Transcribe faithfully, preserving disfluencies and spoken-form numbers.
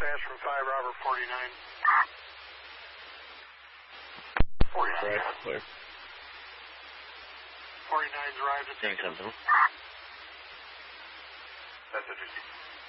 dispatch from five Robert forty-nine. forty-nine. Right, clear. forty-nine's arrived at Thanks, Anthony. That's interesting.